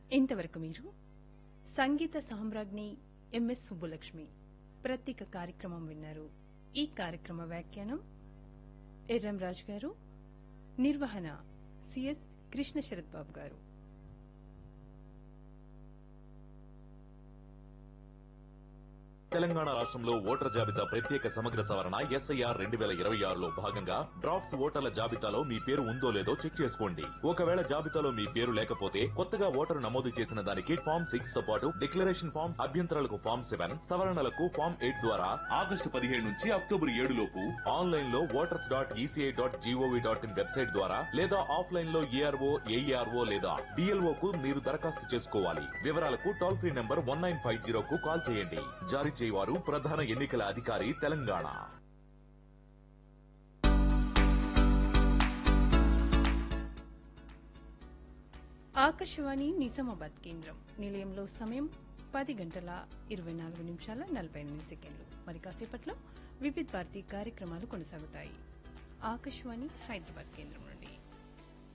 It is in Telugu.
ఇంతవరకు మీరు సంగీత సామ్రాజ్ఞి ఎంఎస్ సుబ్బులక్ష్మి ప్రత్యేక కార్యక్రమం విన్నారు. ఈ కార్యక్రమ వ్యాఖ్యానం ఎర్రం రాజు గారు, నిర్వహణ సిఎస్ కృష్ణ శరత్ బాబు గారు. తెలంగాణ రాష్ట్రంలో ఓటర్ జాబితా ప్రత్యేక సమగ్ర సవరణ ఎస్ఐఆర్ 2026లో భాగంగా డ్రాఫ్ట్స్ ఓటర్ల జాబితాలో మీ పేరు ఉందో లేదో చెక్ చేసుకోండి. ఒకవేళ జాబితాలో మీ పేరు లేకపోతే కొత్తగా ఓటరు నమోదు చేసిన దానికి ఫామ్ 6 తో పాటు డిక్లరేషన్ ఫామ్, అభ్యంతరాలకు ఫామ్ 7, సవరణలకు ఫామ్ 8 ద్వారా ఆగస్టు 17 నుంచి అక్టోబర్ 7 లోపు ఆన్లైన్ లో voters.eci.gov.in వెబ్సైట్ ద్వారా లేదా ఆఫ్లైన్ లో ఏఆర్ఓ, ఏఈఆర్ఓ లేదా డిఎల్ఓ కు మీరు దరఖాస్తు చేసుకోవాలి. వివరాలకు టోల్ ఫ్రీ నంబర్ 1950 కు కాల్ చేయండి. జారీ చేయవారు ప్రధాన ఎన్నికల అధికారి తెలంగాణ. ఆకాశవాణి నిజామాబాద్ కేంద్రం నిలయంలో సమయం 10:24 మరి కాసేపట్లో వివిధ భారతి కార్యక్రమాలు కొనసాగుతాయి. ఆకాశవాణి హైదరాబాద్ కేంద్రం నుండి